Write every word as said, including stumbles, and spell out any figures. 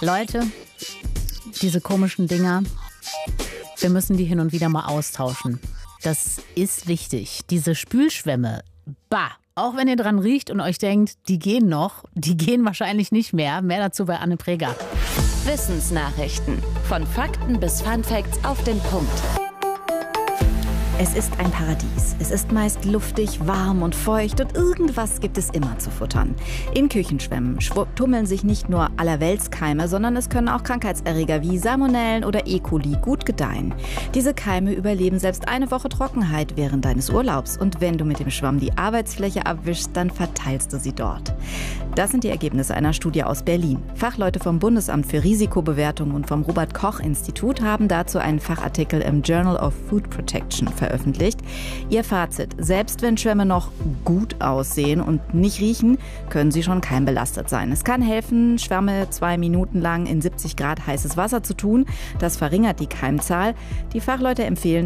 Leute, diese komischen Dinger, wir müssen die hin und wieder mal austauschen. Das ist wichtig. Diese Spülschwämme, bah, auch wenn ihr dran riecht und euch denkt, die gehen noch, die gehen wahrscheinlich nicht mehr. Mehr dazu bei Anne Preger. Wissensnachrichten. Von Fakten bis Funfacts auf den Punkt. Es ist ein Paradies. Es ist meist luftig, warm und feucht und irgendwas gibt es immer zu futtern. In Küchenschwämmen tummeln sich nicht nur Allerweltskeime, sondern es können auch Krankheitserreger wie Salmonellen oder E. coli gut gedeihen. Diese Keime überleben selbst eine Woche Trockenheit während deines Urlaubs und wenn du mit dem Schwamm die Arbeitsfläche abwischst, dann verteilst du sie dort. Das sind die Ergebnisse einer Studie aus Berlin. Fachleute vom Bundesamt für Risikobewertung und vom Robert-Koch-Institut haben dazu einen Fachartikel im Journal of Food Protection veröffentlicht. Ihr Fazit: Selbst wenn Schwämme noch gut aussehen und nicht riechen, können sie schon keimbelastet sein. Es kann helfen, Schwämme zwei Minuten lang in siebzig Grad heißes Wasser zu tun. Das verringert die Keimzahl. Die Fachleute empfehlen,